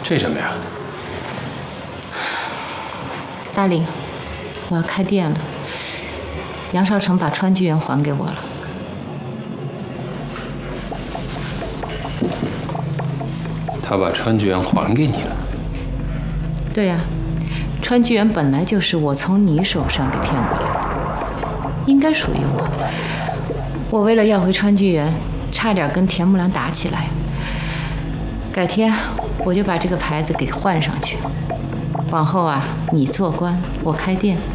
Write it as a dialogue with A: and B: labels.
A: 这什么呀？
B: 大林，我要开店了。杨少成把川剧园还给我了。
A: 他把川剧园还给你了？
B: 对呀，川剧园本来就是我从你手上给骗过来的，应该属于我。我为了要回川剧园，差点跟田木良打起来。改天我就把这个牌子给换上去。往后啊，你做官，我开店，